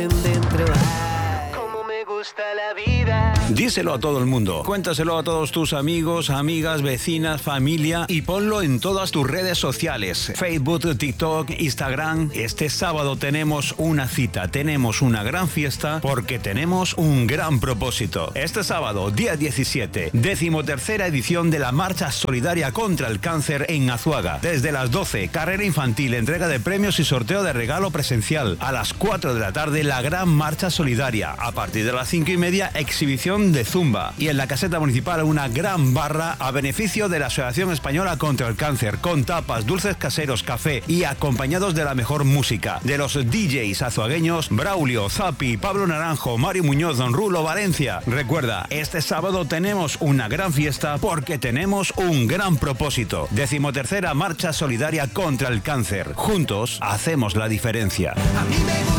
Como me gusta la vida. Díselo a todo el mundo, cuéntaselo a todos tus amigos, amigas, vecinas, familia y ponlo en todas tus redes sociales, Facebook, TikTok, Instagram. Este sábado tenemos una cita, tenemos una gran fiesta porque tenemos un gran propósito. Este sábado, día 17, 13ª edición de la Marcha Solidaria contra el Cáncer en Azuaga. Desde las 12, carrera infantil, entrega de premios y sorteo de regalo presencial. A las 4 de la tarde, la gran Marcha Solidaria. A partir de las 5:30, exhibición de zumba. Y en la caseta municipal una gran barra a beneficio de la Asociación Española contra el Cáncer, con tapas, dulces caseros, café y acompañados de la mejor música. De los DJs azuagueños Braulio, Zapi, Pablo Naranjo, Mario Muñoz, Don Rulo, Valencia. Recuerda, este sábado tenemos una gran fiesta porque tenemos un gran propósito. 13ª Marcha Solidaria contra el Cáncer. Juntos hacemos la diferencia. A mí me gusta.